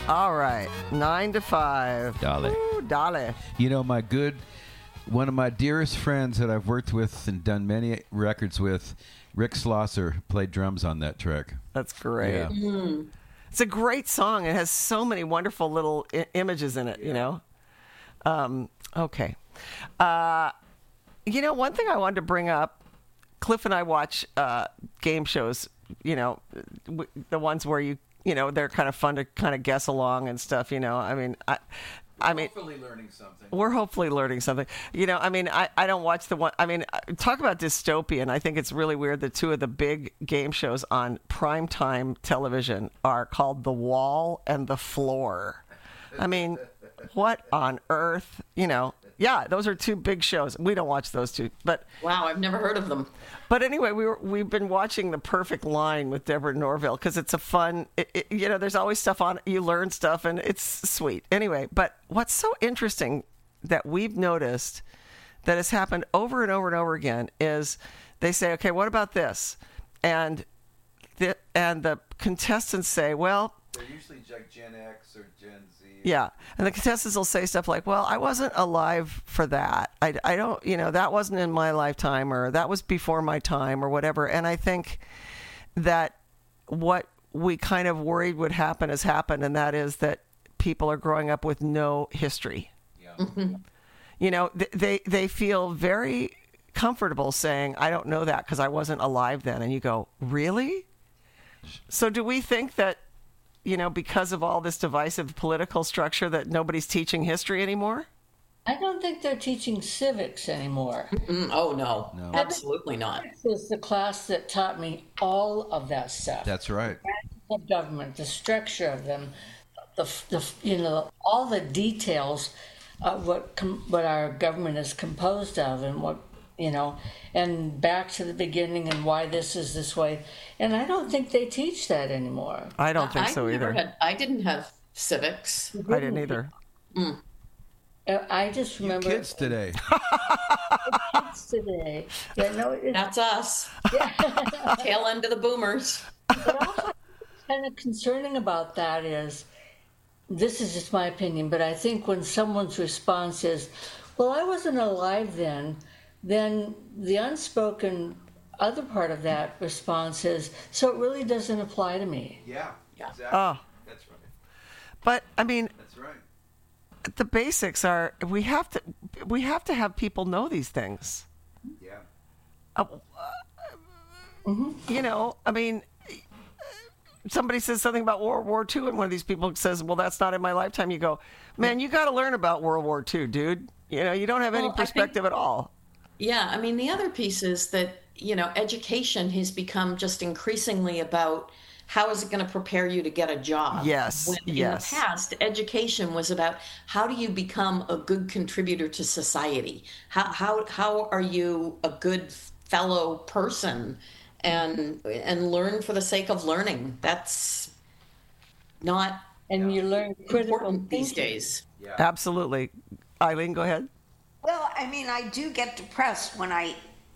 All right, 9 to 5. Dolly. Ooh, Dolly. You know, one of my dearest friends that I've worked with and done many records with, Rick Slosser, played drums on that track. That's great. Yeah. It's a great song. It has so many wonderful little images in it, you know. Okay. You know, one thing I wanted to bring up, Cliff and I watch game shows, you know, the ones where they're kind of fun to kind of guess along and stuff, you know. I mean, Hopefully learning something. we're hopefully learning something. You know, I mean, I don't watch the one. I mean, talk about dystopian. I think it's really weird that two of the big game shows on primetime television are called The Wall and The Floor. I mean, what on earth? You know, yeah, those are two big shows. We don't watch those two, but Wow, I've never heard of them. but anyway, we've been watching The Perfect Line with Deborah Norville because it's a fun. You know, there's always stuff on. You learn stuff, and it's sweet. Anyway, but what's so interesting that we've noticed that has happened over and over and over again is they say, "Okay, what about this?" And the contestants say, "Well." They're usually like Gen X or Gen Z. Yeah. And the contestants will say stuff like, well, I wasn't alive for that. I don't, you know, that wasn't in my lifetime, or that was before my time, or whatever. And I think that what we kind of worried would happen has happened, and that is that people are growing up with no history. Yeah. You know, they feel very comfortable saying, I don't know that because I wasn't alive then. And you go, really? So do we think that, you know, because of all this divisive political structure, that nobody's teaching history anymore? I don't think they're teaching civics anymore. Oh, no. Absolutely not. This was the class that taught me all of that stuff. That's right. The government, the structure of them, the you know, all the details of what our government is composed of, and what, you know, and back to the beginning and why this is this way. And I don't think they teach that anymore. I don't think so either. I didn't have civics. I didn't either. I just remember Kids today. kids today. Yeah, no, That's us. Tail end of the boomers. But also, kind of concerning about that is, this is just my opinion, but I think when someone's response is, well, I wasn't alive then the unspoken other part of that response is, so it really doesn't apply to me. Yeah. Exactly. Oh. That's right. But, I mean, That's right. the basics are, we have to have people know these things. Yeah. You know, I mean, somebody says something about World War II, and one of these people says, well, that's not in my lifetime. You go, man, you got to learn about World War II, dude. You know, you don't have any Well, I think- perspective at all. Yeah, I mean, the other piece is that, you know, education has become just increasingly about how is it going to prepare you to get a job? Yes, When yes. in the past, education was about how do you become a good contributor to society? How are you a good fellow person and learn for the sake of learning? That's not And you learn critical important these thinking. days. Yeah. Absolutely. Eileen, go ahead. Well, I mean, I do get depressed when I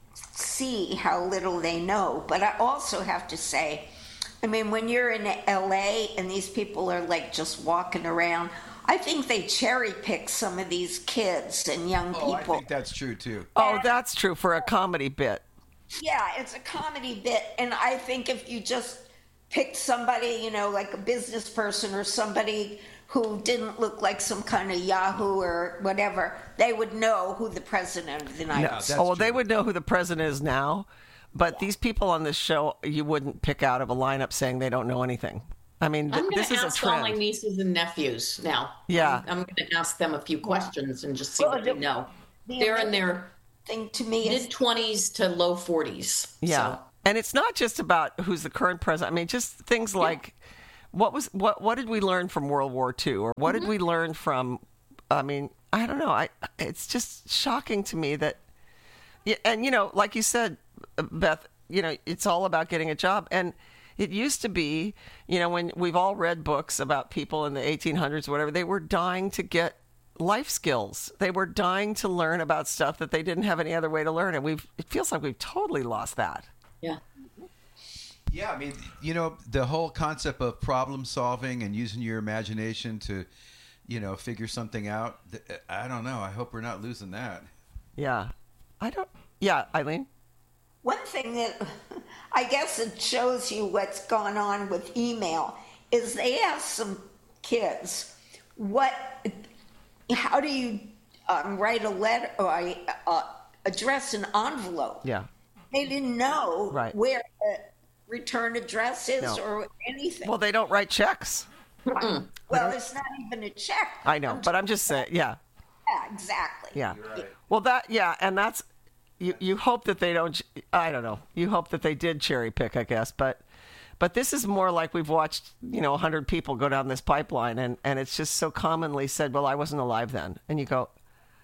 see how little they know, but I also have to say, I mean, when you're in LA and these people are like just walking around, I think they cherry pick some of these kids and young Oh, I people. think that's true too. Oh, that's true for a comedy bit. Yeah, it's a comedy bit, and I think if you just picked somebody, you know, like a business person or somebody who didn't look like some kind of Yahoo or whatever, they would know who the president of the United States. that's Oh, well, they true. would know who the president is now, but these people on this show, you wouldn't pick out of a lineup saying they don't know anything. I mean, I'm going this to is a ask all my trend. nieces and nephews now. Yeah. I'm going to ask them a few questions and just see Well, what they know. the They're in their thing to me is mid-20s to low 40s. Yeah. So, And it's not just about who's the current president. I mean, just things like what did we learn from World War II, or what did we learn from? I mean, I don't know. It's just shocking to me that, and you know, like you said, Beth, you know, it's all about getting a job. And it used to be, you know, when we've all read books about people in the 1800s, or whatever, they were dying to get life skills. They were dying to learn about stuff that they didn't have any other way to learn. And it feels like we've totally lost that. yeah. Yeah, I mean, the whole concept of problem solving and using your imagination to, figure something out. I don't know. I hope we're not losing that. Yeah. Yeah, Eileen? One thing that I guess it shows you what's gone on with email is they asked some kids, how do you write a letter or address an envelope? Yeah. They didn't know Right. where the return address is No. or anything. Well, they don't write checks. Well, it's not even a check. I know, but I'm just saying, yeah. Yeah, exactly. Yeah. right. Well, and that's, you hope that they don't, I don't know. You hope that they did cherry pick, I guess. But this is more like we've watched, 100 people go down this pipeline, and it's just so commonly said, well, I wasn't alive then. And you go,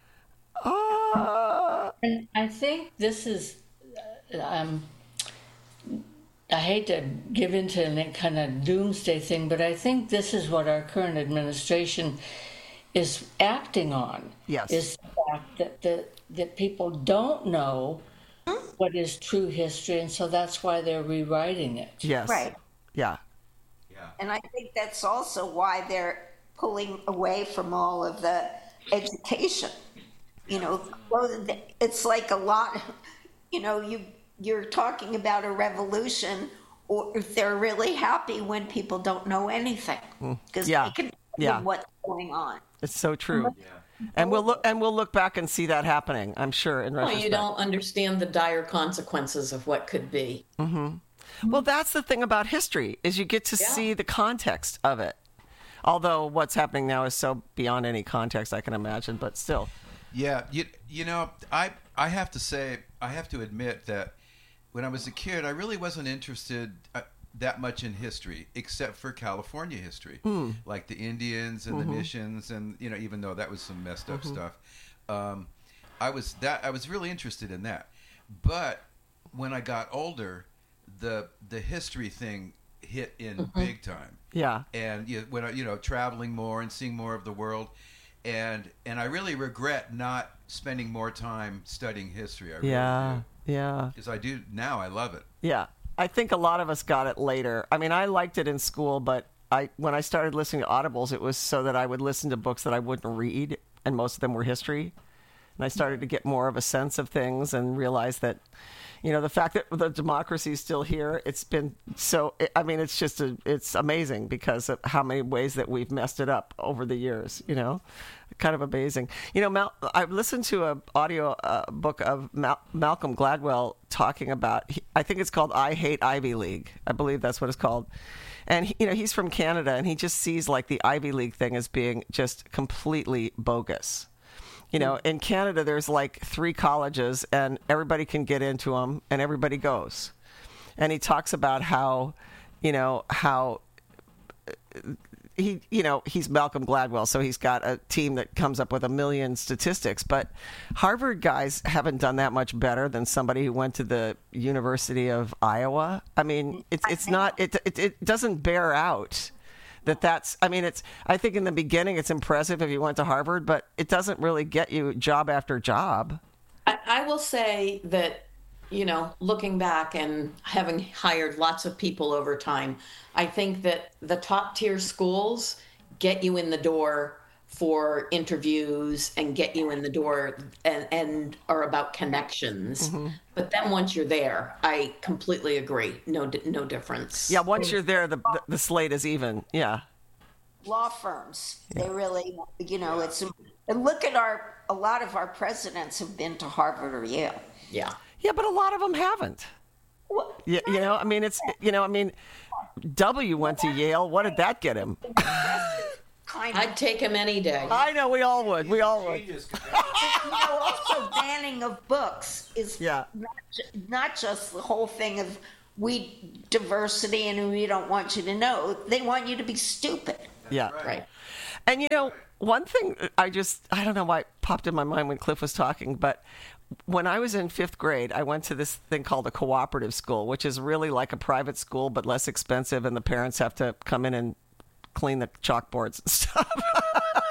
And I think this is, I hate to give into any kind of doomsday thing, but I think this is what our current administration is acting on. Yes. Is the fact that people don't know what is true history, and so that's why they're rewriting it. yes. Right. Yeah. And I think that's also why they're pulling away from all of the education. It's like a lot, you're talking about a revolution, or if they're really happy when people don't know anything, because Yeah. they can Yeah. know what's going on. It's so true. And we'll look back and see that happening, I'm sure, in Well, retrospect. you don't understand the dire consequences of what could be. Well, that's the thing about history, is you get to see the context of it. Although what's happening now is so beyond any context I can imagine, but still. Yeah, I have to say, I have to admit that when I was a kid, I really wasn't interested that much in history, except for California history, like the Indians and the missions, and even though that was some messed up stuff, I was really interested in that. But when I got older, the history thing hit in big time. Yeah. And when traveling more and seeing more of the world, and I really regret not spending more time studying history. I really Yeah. do. Yeah. Because I do now. I love it. Yeah. I think a lot of us got it later. I mean, I liked it in school, but when I started listening to audibles, it was so that I would listen to books that I wouldn't read, and most of them were history. And I started to get more of a sense of things and realize that, the fact that the democracy is still here, it's been so, it's amazing because of how many ways that we've messed it up over the years, kind of amazing. I listened to an audio book of Malcolm Gladwell talking about, I think it's called I Hate Ivy League. I believe that's what it's called. And, he's from Canada, and he just sees like the Ivy League thing as being just completely bogus. In Canada, there's like 3 colleges, and everybody can get into them, and everybody goes. And he talks about how he's Malcolm Gladwell, so he's got a team that comes up with 1 million statistics. But Harvard guys haven't done that much better than somebody who went to the University of Iowa. I mean, it doesn't bear out. I think in the beginning it's impressive if you went to Harvard, but it doesn't really get you job after job. I will say that, looking back and having hired lots of people over time, I think that the top tier schools get you in the door for interviews and get you in the door and are about connections. But then once you're there, I completely agree. No difference. Yeah, once you're there, the slate is even. Yeah. Law firms, they really, it's, and look at a lot of our presidents have been to Harvard or Yale. Yeah. Yeah, but a lot of them haven't. Well, W went to Yale. What did that get him? I'd take him any day. I know, we all would. Also banning of books is not just the whole thing of diversity and we don't want you to know. They want you to be stupid. Yeah. Right. And one thing I don't know why it popped in my mind when Cliff was talking, but when I was in 5th grade, I went to this thing called a cooperative school, which is really like a private school, but less expensive, and the parents have to come in and clean the chalkboards and stuff.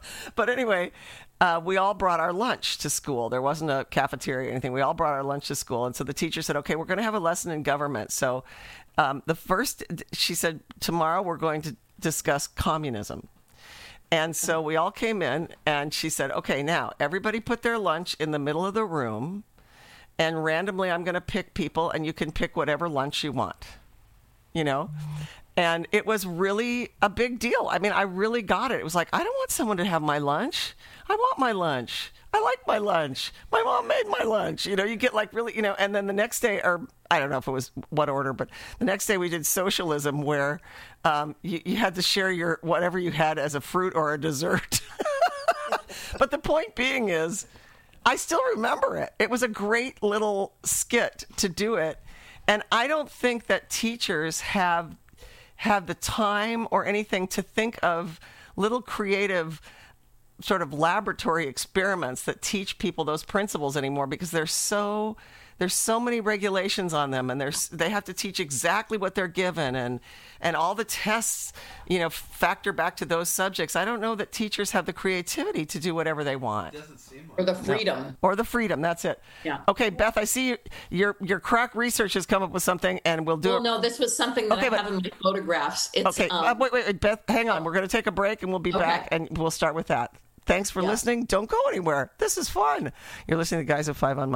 But anyway, we all brought our lunch to school. There wasn't a cafeteria or anything. We all brought our lunch to school. And so the teacher said, okay, we're going to have a lesson in government. So she said, tomorrow we're going to discuss communism. And so we all came in, and she said, okay, now everybody put their lunch in the middle of the room, and randomly I'm going to pick people, and you can pick whatever lunch you want, you know? And it was really a big deal. I mean, I really got it. It was like, I don't want someone to have my lunch. I want my lunch. I like my lunch. My mom made my lunch. You know, you get like really, you know, and then the next day, or I don't know if it was what order, but the next day we did socialism where you had to share your whatever you had as a fruit or a dessert. But the point being is, I still remember it. It was a great little skit to do it. And I don't think that teachers have the time or anything to think of little creative sort of laboratory experiments that teach people those principles anymore, because there's so many regulations on them, and they have to teach exactly what they're given, and all the tests, you know, factor back to those subjects. I don't know that teachers have the creativity to do whatever they want. It doesn't seem like Or the freedom. No. Or the freedom, that's it. Yeah. Okay, Beth, I see your crack research has come up with something, and we'll do it. Well, no, this was something that Okay, I have in my photographs. It's, Okay, wait, Beth, hang on. We're going to take a break, and we'll be back, and we'll start with that. Thanks for listening. Don't go anywhere. This is fun. You're listening to Guys at 5 on